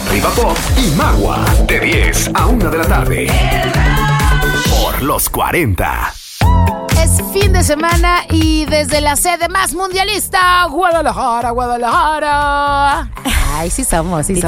Riva Pop y Magua. De 10 a 1 de la tarde. Por los 40. Es fin de semana y desde la sede más mundialista, Guadalajara. Ay, sí somos. Qué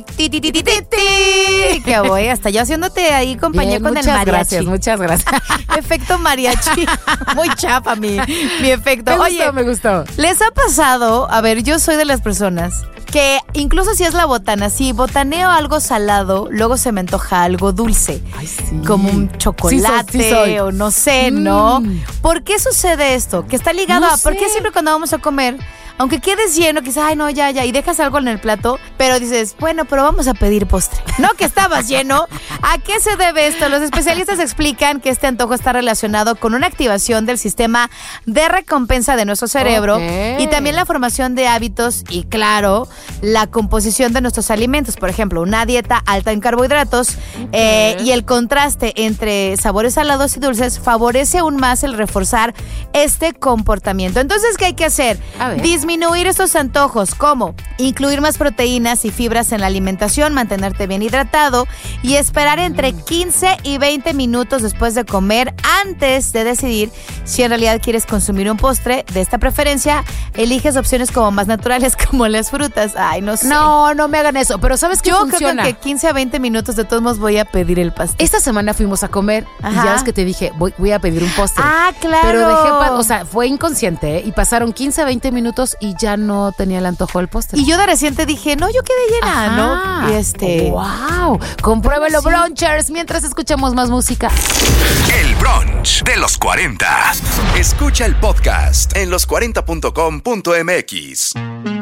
voy, hasta yo haciéndote ahí compañía con el mariachi. Muchas gracias. Efecto mariachi. Muy chapa mi efecto. Me gustó. ¿Les ha pasado? A ver, yo soy de las personas que incluso si es la botana, si botaneo algo salado, luego se me antoja algo dulce. Ay, sí. Como un chocolate o no sé, ¿no? ¿Por qué sucede esto? Que está ligado a... ¿Por qué siempre cuando vamos a comer, aunque quedes lleno, quizás, ay, no, ya, y dejas algo en el plato, pero dices, bueno, pero vamos a pedir postre? No, que estabas lleno. ¿A qué se debe esto? Los especialistas explican que este antojo está relacionado con una activación del sistema de recompensa de nuestro cerebro y también la formación de hábitos y, claro, la composición de nuestros alimentos. Por ejemplo, una dieta alta en carbohidratos y el contraste entre sabores salados y dulces favorece aún más el reforzar este comportamiento. Entonces, ¿qué hay que hacer? Disminuir estos antojos. ¿Cómo? Incluir más proteínas y fibras en la alimentación, mantenerte bien hidratado y esperar entre 15 y 20 minutos después de comer antes de decidir si en realidad quieres consumir un postre. De esta preferencia, eliges opciones como más naturales como las frutas. Ay, no sé. No me hagan eso. Pero ¿sabes qué funciona? Yo creo que 15 a 20 minutos de todos modos voy a pedir el pastel. Esta semana fuimos a comer y ya ves que te dije, voy a pedir un postre. Ah, claro. Pero fue inconsciente, y pasaron 15 a 20 minutos y ya no tenía el antojo del postre. Y yo de reciente dije, no, yo quedé llena, ¿no? Y ¡wow! Compruébelo, brunchers, mientras escuchamos más música. El brunch de los 40. Escucha el podcast en los40.com.mx.